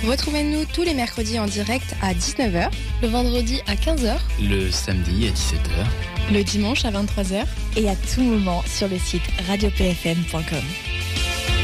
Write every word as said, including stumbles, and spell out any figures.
Retrouvez-nous tous les mercredis en direct à dix-neuf heures, le vendredi à quinze heures, le samedi à dix-sept heures, le dimanche à vingt-trois heures et à tout moment sur le site radio p f m point com.